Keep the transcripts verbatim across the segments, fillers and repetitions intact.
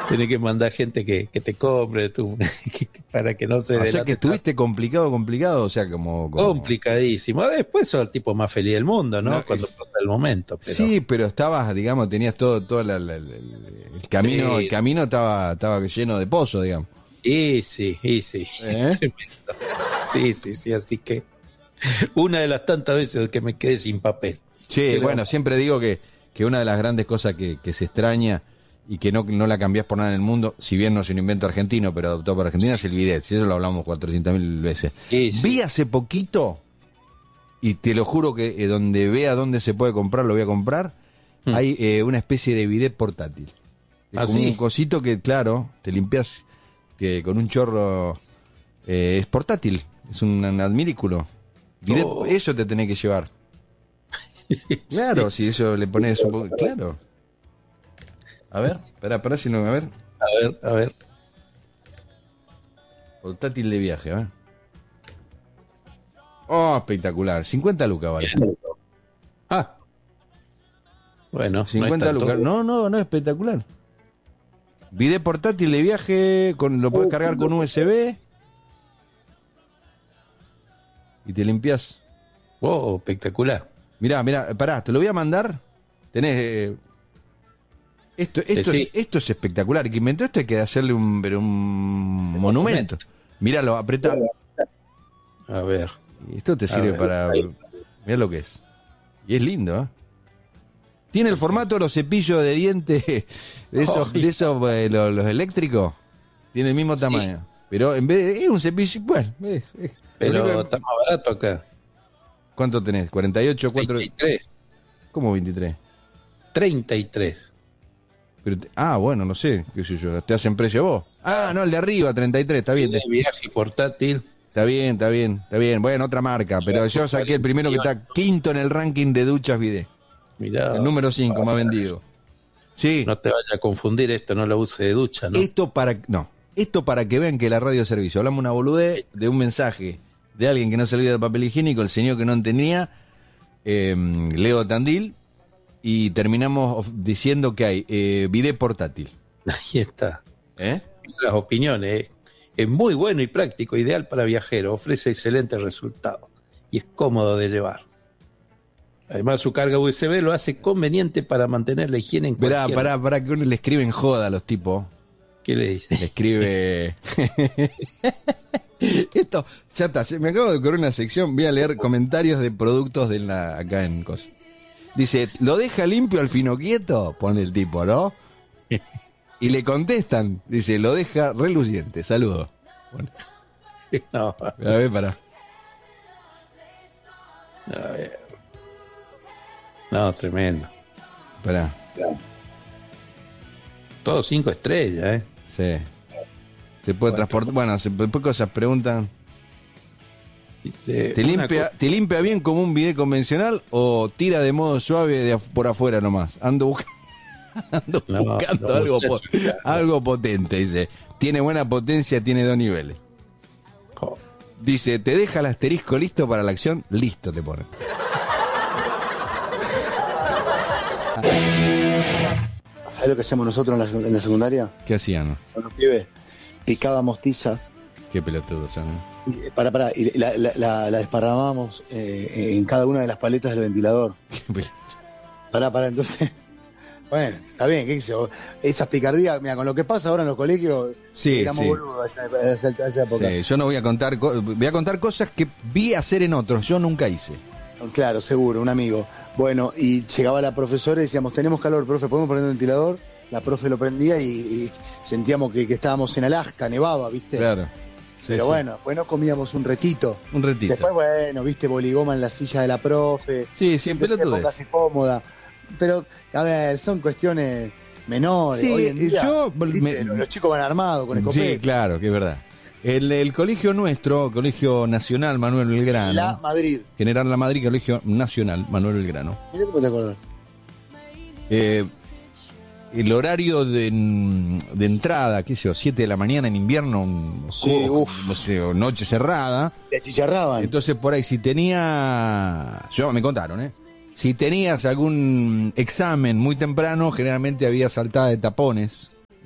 Tenés que mandar gente que, que te compre tú, para que no se O sea delate que estuviste complicado, complicado, o sea, como... como... complicadísimo. Después sos el tipo más feliz del mundo, ¿no? No, Cuando es... pasa el momento. Pero... Sí, pero estabas, digamos, tenías todo, todo la, la, la, el camino, sí. El camino estaba, estaba lleno de pozos, digamos. Y sí, y sí. ¿Eh? Sí, sí, sí, así que una de las tantas veces que me quedé sin papel. Sí, pero... bueno, siempre digo que, que una de las grandes cosas que, que se extraña y que no, no la cambiás por nada en el mundo, si bien no es un invento argentino, pero adoptado por Argentina, sí. Es el bidet. Si eso lo hablamos cuatrocientas mil veces. Sí, sí. Vi hace poquito, y te lo juro que eh, donde vea dónde se puede comprar, lo voy a comprar, hmm. hay eh, una especie de bidet portátil. Es ¿Ah, como sí? un cosito que, claro, te limpias que con un chorro, eh, es portátil, es un adminículo. Bidet, oh. Eso te tenés que llevar. Claro, sí. Si eso le pones un poco, claro. A ver, espera, espera si no, a ver. A ver, a ver. Portátil de viaje, a ver. Oh, espectacular. cincuenta lucas vale. Ah. Bueno, cincuenta no lucas. No, no, no, espectacular. Bidet portátil de viaje, con, lo puedes uh, cargar con U S B. Y te limpias. Oh, espectacular. Mirá, mirá, pará, te lo voy a mandar. Tenés... Eh, Esto, esto, sí, sí. Es, esto es espectacular. El que inventó esto hay que hacerle un, pero un monumento. Míralo, apretá. A ver. Esto te sirve ver, para... Ahí. Mirá lo que es. Y es lindo, ¿eh? Tiene el formato de los cepillos de dientes de esos, oh, de esos eh, los, los eléctricos. Tiene el mismo sí. tamaño. Pero en vez de... Es un cepillo... Bueno, es, es, pero que, está más barato acá. ¿Cuánto tenés? ¿cuarenta y ocho? cuatro... veintitrés. ¿Cómo veintitrés? treinta y tres. Pero te, ah, bueno, no sé, qué sé yo, te hacen precio vos. Ah, no, el de arriba, treinta y tres, está bien. El de viaje portátil. Está bien, está bien, está bien. Bueno, otra marca, pero yo saqué el primero que está quinto en el ranking de duchas bidet. Mirá. El número cinco, más vendido. Sí. No te vayas a confundir esto, no lo use de ducha, ¿no? Esto para, no, esto para que vean que la radio es servicio. Hablamos una boludez de un mensaje de alguien que no se olvida del papel higiénico, el señor que no entendía, eh, Leo Tandil. Y terminamos diciendo que hay eh, bidet portátil. Ahí está. ¿Eh? Las opiniones. Es muy bueno y práctico, ideal para viajeros. Ofrece excelentes resultados. Y es cómodo de llevar. Además, su carga U S B lo hace conveniente para mantener la higiene en cualquier... Verá, pará, pará, que uno le escriben joda a los tipos. ¿Qué le dice? Le escribe... Esto, ya está. Me acabo de correr una sección. Voy a leer comentarios de productos de la acá en Cosa. Dice, ¿lo deja limpio al fino quieto? Pone el tipo, ¿no? Y le contestan, dice, lo deja reluciente, saludos. Bueno. No. A ver, pará. A ver. No, tremendo. Pará. Todo cinco estrellas, ¿eh? Sí. Se puede bueno, transportar, bueno, se, después cosas preguntan... Dice, ¿Te limpia, ¿Te limpia bien como un bidet convencional o tira de modo suave de af- por afuera nomás? Ando, busca- ando no, buscando no, algo, po- algo potente, dice. Tiene buena potencia, tiene dos niveles. Oh. Dice, ¿te deja el asterisco listo para la acción? Listo te pone. ¿Sabes lo que hacemos nosotros en la, en la secundaria? ¿Qué hacían? Con los pibes, picábamos tiza. Qué pelotudos son. Para, para, y la, la, la, la desparramábamos eh, en cada una de las paletas del ventilador. Para, para, entonces, bueno, está bien, qué sé yo, esas picardías, mira, con lo que pasa ahora en los colegios, sí, éramos sí. boludos a esa, a esa, a esa época. Sí, yo no voy a contar, voy a contar cosas que vi hacer en otros, yo nunca hice. Claro, seguro, un amigo. Bueno, y llegaba la profesora y decíamos, tenemos calor, profe, ¿podemos poner el ventilador? La profe lo prendía y, y sentíamos que, que estábamos en Alaska, nevaba, ¿viste? Claro. Sí, pero sí. bueno, después nos comíamos un retito. Un retito. Después, bueno, viste, boligoma en la silla de la profe. Sí, siempre lo tuve. Cómoda. Pero, a ver, son cuestiones menores. Sí, hoy en día, yo... ¿viste? Me... Los chicos van armados con escopeta. Sí, claro, que es verdad. El, el colegio nuestro, Colegio Nacional Manuel Belgrano. La Madrid. General La Madrid, Colegio Nacional Manuel Belgrano. Mirá cómo te acordás. Eh... El horario de, de entrada, qué sé yo, siete de la mañana en invierno, sí, o, no sé, o noche cerrada. Te achicharraban. Entonces por ahí si tenía, yo me contaron, ¿eh? Si tenías algún examen muy temprano, generalmente había saltada de tapones.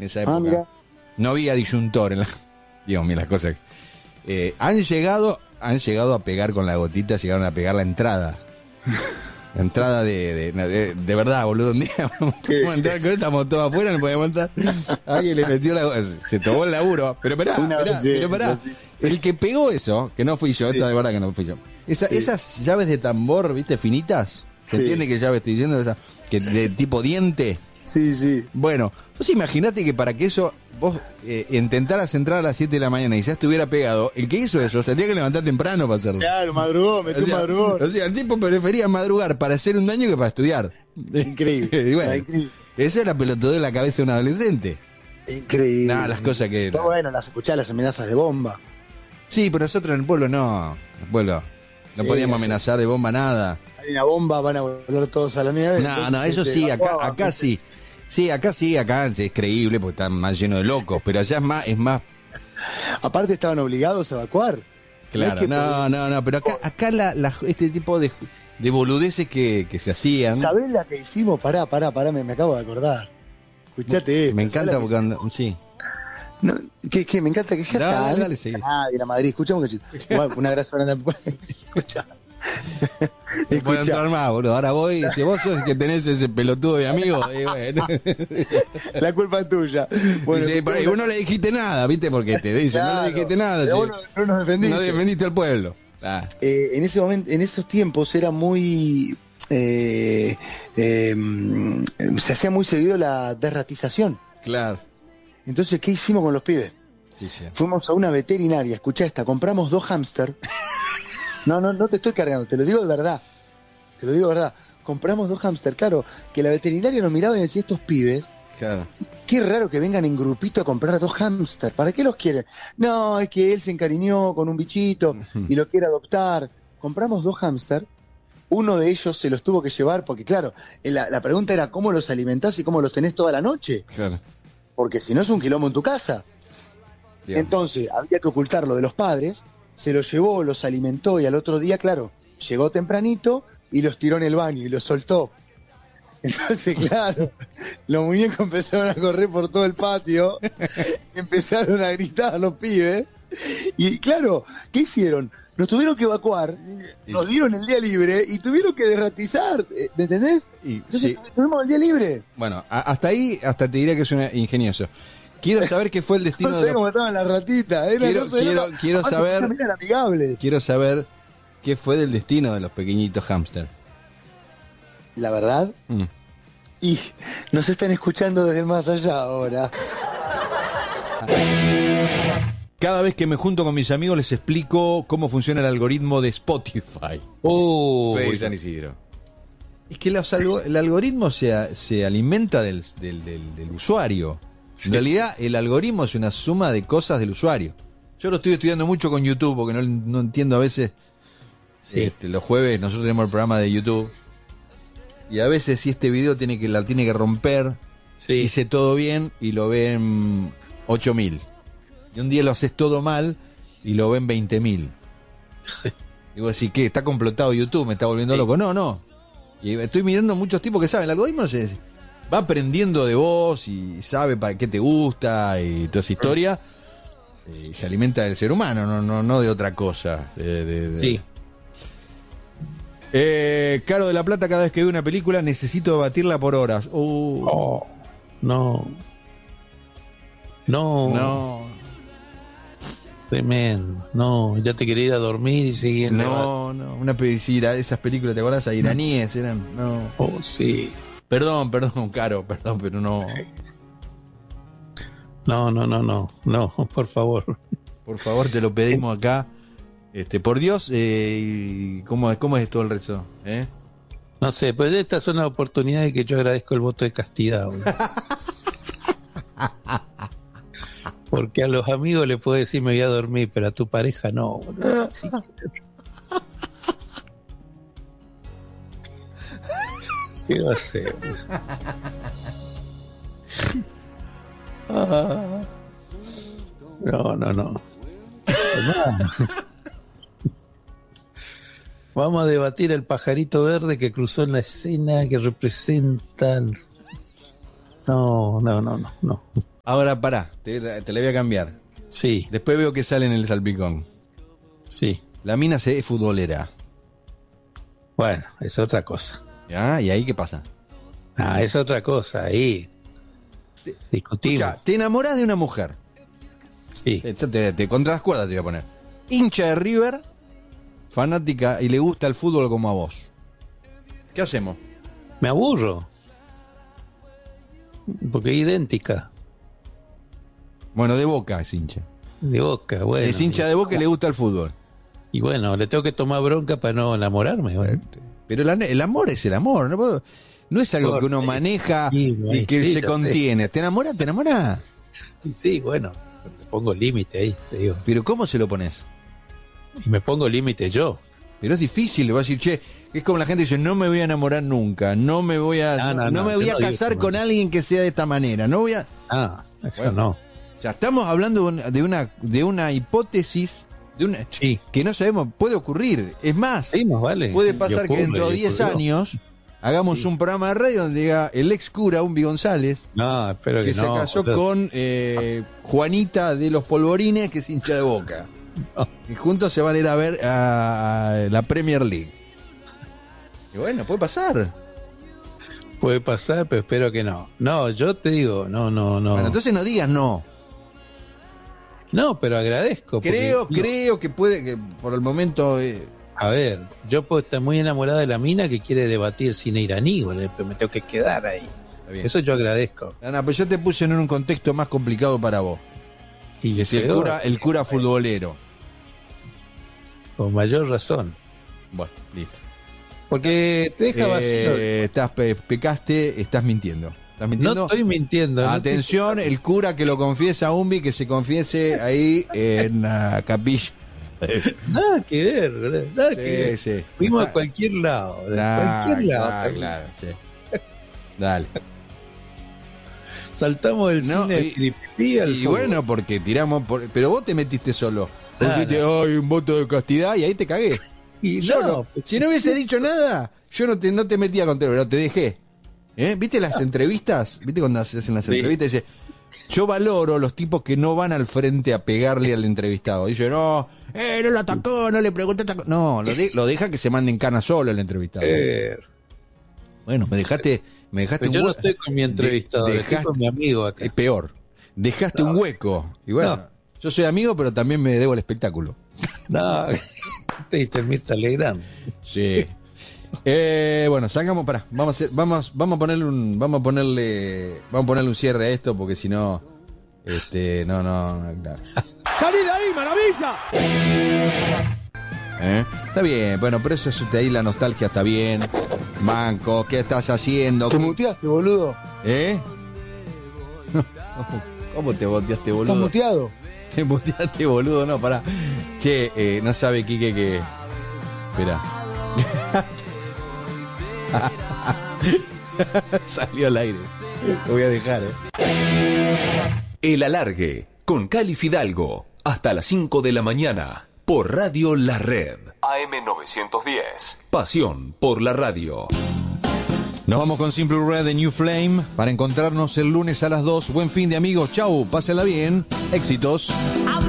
en esa época. Ah, no había disyuntor en la... Dios mío, las cosas. Eh, han llegado, han llegado a pegar con la gotita, llegaron a pegar la entrada. La entrada de, de, de, de verdad, boludo. Un día vamos a entrar con estamos todos afuera, no podíamos entrar. Alguien le metió la gota, se tomó el laburo. Pero pará, pará, pero pará. El que pegó eso, que no fui yo, sí. Esto de verdad que no fui yo. Esa, sí. Esas llaves de tambor, ¿viste? Finitas. ¿Se sí. entiende qué llave estoy diciendo? Esa, que de tipo diente. Sí, sí. Bueno, vos imaginate que para que eso vos eh, intentaras entrar a las siete de la mañana y ya estuviera pegado, el que hizo eso se tenía que levantar temprano para hacerlo. Claro, madrugó, metió o sea, madrugón. O sea, el tipo prefería madrugar para hacer un daño que para estudiar. Increíble. Y bueno, increíble. Eso era pelotudeo de la cabeza de un adolescente. Increíble. Nada, las cosas que... Pero bueno, las escuchaba las amenazas de bomba. Sí, pero nosotros en el pueblo no. En el pueblo no sí, podíamos amenazar de bomba nada. Hay una bomba, van a volver todos a la nieve. No, entonces, no, eso sí, acá, acá sí. Sí, acá sí, acá es creíble porque están más llenos de locos, pero allá es más, es más. Aparte estaban obligados a evacuar. Claro, no, no, no, pero acá, acá la, la, este tipo de, de boludeces que, que se hacían. ¿Sabés la que hicimos? Pará, pará, pará, me, me acabo de acordar. Escuchate esto. Me encanta porque anda, sí. No, ¿qué, qué? Me encanta que ya dale, está. Dale, dale, sí. Ah, de la Madrid, escuchamos que bueno, una gracia grande. Escucha. No puedo entrar más, boludo. Ahora voy, si vos sos el que tenés ese pelotudo de amigo, y bueno. La culpa es tuya. Bueno, dice, y vos no le dijiste nada, ¿viste? Porque te dicen, claro, no le dijiste nada. Vos no, no nos defendiste. No defendiste al pueblo. Ah. Eh, en ese momento, en esos tiempos era muy eh, eh, se hacía muy seguido la derratización. Claro. Entonces, ¿qué hicimos con los pibes? Sí, sí. Fuimos a una veterinaria, escuchá esta, compramos dos hámster. No, no, no te estoy cargando, te lo digo de verdad. Te lo digo de verdad. Compramos dos hámster, claro, que la veterinaria nos miraba y decía, estos pibes, claro, qué raro que vengan en grupito a comprar dos hámster. ¿Para qué los quieren? No, es que él se encariñó con un bichito y lo quiere adoptar. Compramos dos hámster. Uno de ellos se los tuvo que llevar porque, claro, la, la pregunta era cómo los alimentás y cómo los tenés toda la noche. Claro. Porque si no es un quilombo en tu casa. Bien. Entonces, había que ocultarlo de los padres. Se los llevó, los alimentó y al otro día, claro, llegó tempranito y los tiró en el baño y los soltó. Entonces, claro, los muñecos empezaron a correr por todo el patio, empezaron a gritar los pibes y, claro, ¿qué hicieron? Nos tuvieron que evacuar, nos dieron el día libre y tuvieron que derratizar, ¿me entendés? Y, Entonces, sí. tuvimos el día libre. Bueno, a, hasta ahí, hasta te diría que es un ingenioso. Quiero saber qué fue el destino no sé de... cómo estaban las ratitas. Era, quiero no sé, quiero, era, quiero saber... amigables. Quiero saber qué fue del destino de los pequeñitos hámster. La verdad... Mm. Y nos están escuchando desde más allá ahora. Cada vez que me junto con mis amigos les explico cómo funciona el algoritmo de Spotify. Oh, Fede San Isidro. Es que los algo, el algoritmo se, se alimenta del, del, del, del usuario. Sí. En realidad, el algoritmo es una suma de cosas del usuario. Yo lo estoy estudiando mucho con YouTube porque no, no entiendo a veces. Sí. Este, los jueves nosotros tenemos el programa de YouTube. Y a veces si este video tiene que la tiene que romper, sí. Hice todo bien y lo ven ocho mil. Y un día lo haces todo mal y lo ven veinte mil. Digo así, ¿qué? ¿Está complotado YouTube? ¿Me está volviendo sí. loco? No, no. Y estoy mirando muchos tipos que saben. El algoritmo se va aprendiendo de vos y sabe para qué te gusta y toda esa historia. Y se alimenta del ser humano, no, no, no de otra cosa. De, de, de... Sí. Eh, Caro de la Plata, cada vez que veo una película necesito debatirla por horas. Uh. Oh, no. No. No. Tremendo. No, ya te quería ir a dormir y seguir. No, no. Una pedicira, esas películas, ¿te acordás? A iraníes eran. No. Oh, sí. Perdón, perdón, Caro, perdón, pero no. No, no, no, no. No, por favor. Por favor, te lo pedimos acá. Este, por Dios, eh, ¿cómo, ¿cómo es todo el resto? ¿Eh? No sé, pues estas son las oportunidades que yo agradezco el voto de castidad. Porque a los amigos le puedo decir me voy a dormir, pero a tu pareja no. Sí. ¿Qué va a hacer? No, no, no. Vamos a debatir el pajarito verde que cruzó en la escena, que representan... No, no, no, no, no. Ahora pará, te, te la voy a cambiar. Sí. Después veo que sale en el salpicón. Sí. La mina se es futbolera. Bueno, es otra cosa. ¿Ya? ¿Y ahí qué pasa? Ah, es otra cosa, ahí te, discutimos. Escucha, te enamorás de una mujer. Sí. Te, te, te contra las cuerdas te voy a poner. Hincha de River, fanática y le gusta el fútbol como a vos. ¿Qué hacemos? Me aburro. Porque es idéntica. Bueno, de Boca es hincha. De Boca, bueno. Es hincha de Boca y le gusta el fútbol. Y bueno, le tengo que tomar bronca para no enamorarme. Bueno. Pero el, el amor es el amor. No, puedo, no es algo que uno maneja sí, y que sí, se contiene. Sé. ¿Te enamoras? ¿Te enamoras? Sí, bueno. Te pongo límite ahí, te digo. ¿Pero cómo se lo pones? Y me pongo límite yo. Pero es difícil, le voy a decir, che, es como la gente dice, no me voy a enamorar nunca, no me voy a no, no, no, no me voy a no casar con alguien que sea de esta manera, no voy a... Ah, eso bueno, no. Ya estamos hablando de una de una hipótesis de una sí. que no sabemos, puede ocurrir. Es más, sí, más vale. puede pasar ocurre, que dentro de diez años hagamos sí. un programa de radio donde diga el ex cura, Umbi González, no, espero que, que no, se casó pero... con eh, Juanita de los Polvorines, que es hincha de Boca. No. Y juntos se van a ir a ver a la Premier League. Y bueno, puede pasar. Puede pasar, pero espero que no. No, yo te digo, no, no, no. Bueno, entonces no digas no. No, pero agradezco. Creo, porque, creo que puede, que por el momento... Eh... A ver, yo puedo estar muy enamorada de la mina que quiere debatir cine iraní, bueno, pero me tengo que quedar ahí. Eso yo agradezco. No, no, pero yo te puse en un contexto más complicado para vos. Y que es el cura, el cura futbolero. Con mayor razón. Bueno, listo. Porque te deja vacío. Eh, estás, pe, pecaste, estás mintiendo. ¿Estás mintiendo? No estoy mintiendo. Atención, no el cura que lo confiesa, Umbi, que se confiese ahí en la capilla. Nada que ver, ¿verdad? Nada sí, que ver. Sí. Fuimos a cualquier lado. Nah, cualquier lado. Claro, claro, sí. Dale. Saltamos del no, cine y, y, al y bueno, porque tiramos por, pero vos te metiste solo. Porque nah, te nah. Ay, un voto de castidad y ahí te cagué. Y yo no, no. Si no hubiese dicho nada, yo no te, no te metía contra, pero te dejé. ¿Eh? ¿Viste las entrevistas? ¿Viste cuando se hacen las sí. entrevistas? Dice, yo valoro los tipos que no van al frente a pegarle al entrevistado. Dice, no, eh, no lo atacó, no le pregunté. Atacó. No, lo, de, lo deja que se mande en cana solo el entrevistado. Eh. Bueno, me dejaste... Me dejaste Pero un yo no estoy con mi entrevistado, de, dejaste, estoy con mi amigo acá. Es peor. Dejaste no. un hueco. Y bueno, no. yo soy amigo, pero también me debo el espectáculo. No, te dice Mirta Legrand. Sí. Eh, bueno, sacamos, pará, vamos a hacer, vamos, vamos a ponerle un, vamos a ponerle, vamos a ponerle un cierre a esto porque si no, este, no, no, no claro. ¡Salí de ahí, maravilla! ¿Eh? Está bien, bueno, pero eso es ahí la nostalgia está bien. Manco, ¿qué estás haciendo? ¿Te muteaste, boludo? ¿Eh? ¿Cómo te muteaste, boludo? ¿Estás muteado? Te muteaste, boludo, no, pará. Che, eh, no sabe Quique que... Espera. Salió al aire. Lo voy a dejar, eh. El Alargue, con Cali Fidalgo, hasta las cinco de la mañana, por Radio La Red. A M novecientos diez. Pasión por la radio. Nos vamos con Simple Red de New Flame para encontrarnos el lunes a las dos. Buen fin de amigos. Chau, pásenla bien. Éxitos.